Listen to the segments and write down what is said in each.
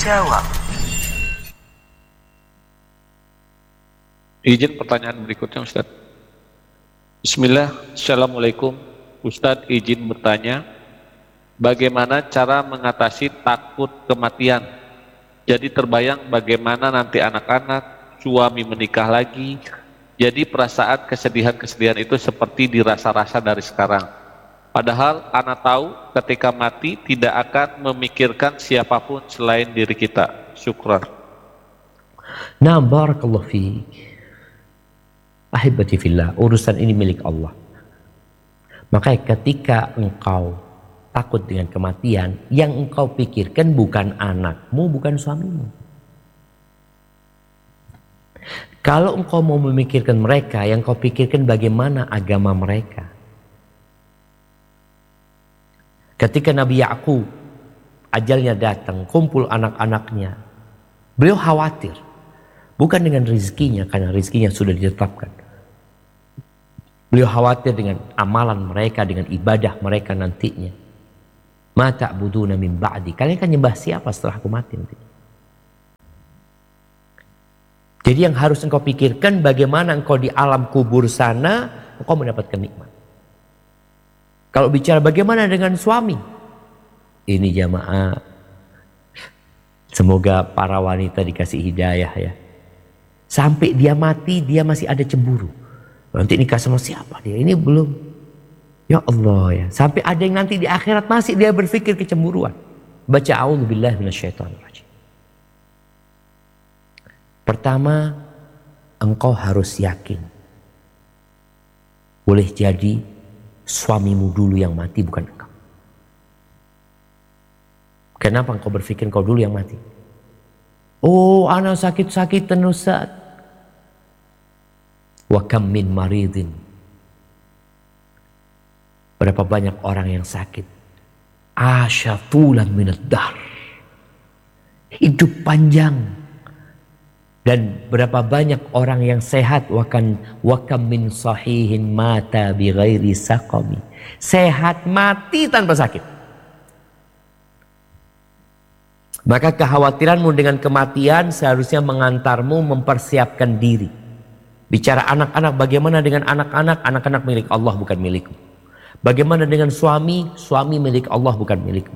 menjawab. Izin pertanyaan berikutnya, Ustaz. Bismillah, Assalamualaikum. Ustaz, izin bertanya, bagaimana cara mengatasi takut kematian? Jadi terbayang bagaimana nanti anak-anak, suami menikah lagi. Jadi perasaan kesedihan-kesedihan itu seperti dirasa-rasa dari sekarang. Padahal anak tahu ketika mati tidak akan memikirkan siapapun selain diri kita. Syukran. Nah, barakallahu fiik. Ahibati fillah, urusan ini milik Allah. Makanya ketika engkau takut dengan kematian, yang engkau pikirkan bukan anakmu, bukan suamimu. Kalau engkau mau memikirkan mereka, yang kau pikirkan bagaimana agama mereka. Ketika Nabi Ya'qub ajalnya datang, kumpul anak-anaknya, beliau khawatir. Bukan dengan rezekinya, karena rezekinya sudah ditetapkan. Beliau khawatir dengan amalan mereka, dengan ibadah mereka nantinya. Ma ta'buduna min ba'di. Kalian kan nyembah siapa setelah aku mati nanti? Jadi yang harus engkau pikirkan bagaimana engkau di alam kubur sana engkau mendapatkan nikmat. Kalau bicara bagaimana dengan suami, ini jamaah, semoga para wanita dikasih hidayah ya. Sampai dia mati dia masih ada cemburu. Nanti nikah sama siapa dia? Ini belum. Ya Allah ya. Sampai ada yang nanti di akhirat masih dia berpikir kecemburuan. Baca a'udzubillahi minasyaitonirrajim. Pertama, engkau harus yakin. Boleh jadi suamimu dulu yang mati, bukan engkau. Kenapa engkau berpikir engkau dulu yang mati? Oh, anak sakit-sakitan Ustaz. Wa kam min maridin. Berapa banyak orang yang sakit. Asyatulan minad dahr. Hidup panjang. Dan berapa banyak orang yang sehat. Wa kam min sahihin mata bi ghairi saqami. Sehat mati tanpa sakit. Maka kekhawatiranmu dengan kematian seharusnya mengantarmu mempersiapkan diri. Bicara anak-anak, bagaimana dengan anak-anak? Anak-anak milik Allah, bukan milikmu. Bagaimana dengan suami? Suami milik Allah, bukan milikmu.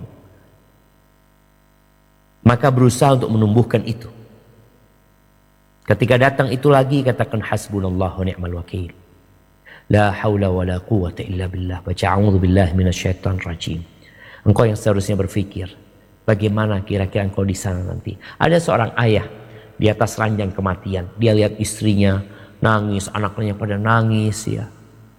Maka berusaha untuk menumbuhkan itu. Ketika datang itu lagi, katakan hasbunallahu ni'mal wakil. La hawla wa la quwwata illa billah. Baca a'udzubillahi minasyaitonirrajim. Engkau yang seharusnya berpikir, bagaimana kira-kira engkau di sana nanti? Ada seorang ayah di atas ranjang kematian. Dia lihat istrinya nangis, anaknya pada nangis ya.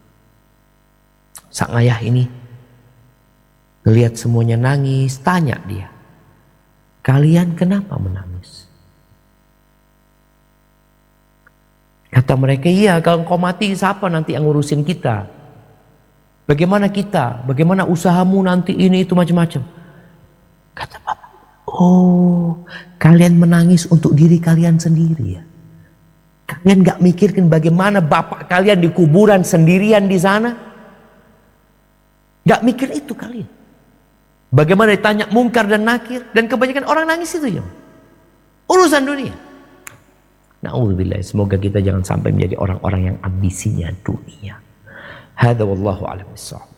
Sang ayah ini melihat semuanya nangis, tanya dia, kalian kenapa menangis? Kata mereka, iya kalau engkau mati siapa nanti yang ngurusin kita? Bagaimana kita? Bagaimana usahamu nanti ini itu macam-macam? Kata bapak, oh kalian menangis untuk diri kalian sendiri ya. Kalian gak mikirkan bagaimana bapak kalian di kuburan sendirian di sana? Gak mikir itu kalian. Bagaimana ditanya mungkar dan nakir. Dan kebanyakan orang nangis itu ya. Urusan dunia. Na'udzubillah. Semoga kita jangan sampai menjadi orang-orang yang ambisinya dunia. Hadza wallahu a'lam bissawab.